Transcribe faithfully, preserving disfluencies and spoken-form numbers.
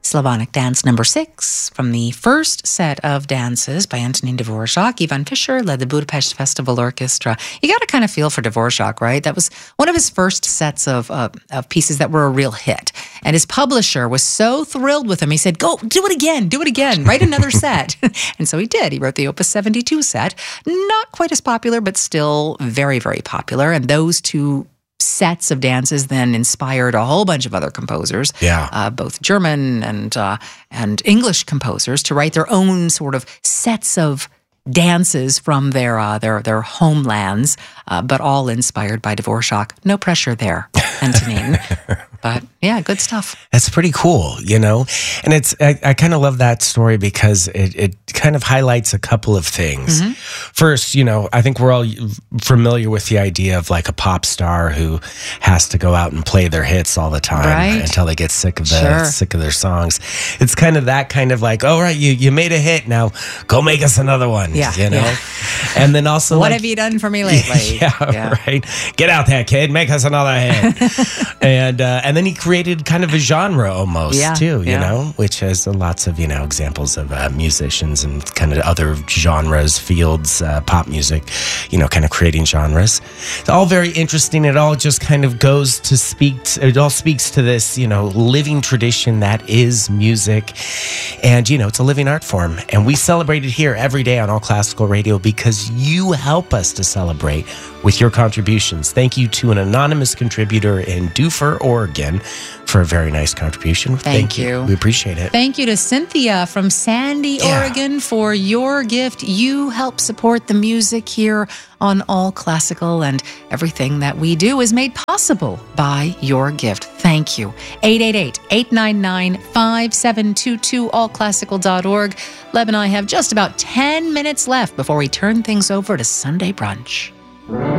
Slavonic dance number six from the first set of dances by Antonin Dvorak. Ivan Fischer led the Budapest Festival Orchestra. You got to kind of feel for Dvorak, right? That was one of his first sets of, uh, of pieces that were a real hit. And his publisher was so thrilled with him. He said, go, do it again, do it again, write another set. And so he did. He wrote the Opus seventy-two set. Not quite as popular, but still very, very popular. And those two sets of dances then inspired a whole bunch of other composers, yeah. uh, both German and uh, and English composers, to write their own sort of sets of dances from their uh, their their homelands, uh, but all inspired by Dvorak. No pressure there, Antonin. But yeah, good stuff. That's pretty cool, you know? And it's I, I kind of love that story because it, it kind of highlights a couple of things. Mm-hmm. First, you know, I think we're all familiar with the idea of like a pop star who has to go out and play their hits all the time right. until they get sick of the sure. sick of their songs. It's kind of that kind of like, all right, you, you made a hit, now go make us another one. Yeah. You know? Yeah. And then also what like, have you done for me lately? Yeah, yeah, right. Get out there, kid. Make us another hit. and uh, and then he created kind of a genre almost yeah, too, you yeah. know, which has lots of, you know, examples of uh, musicians and kind of other genres, fields, uh, pop music, you know, kind of creating genres. It's all very interesting. It all just kind of goes to speak, to, it all speaks to this, you know, living tradition that is music. And, you know, it's a living art form. And we celebrate it here every day on All Classical Radio because you help us to celebrate with your contributions. Thank you to an anonymous contributor in Dufur, Oregon, for a very nice contribution. Thank, Thank you. you. We appreciate it. Thank you to Cynthia from Sandy, Yeah. Oregon, for your gift. You help support the music here on All Classical, and everything that we do is made possible by your gift. Thank you. eight eight eight, eight nine nine, five seven two two, all classical dot org. Leb and I have just about ten minutes left before we turn things over to Sunday Brunch.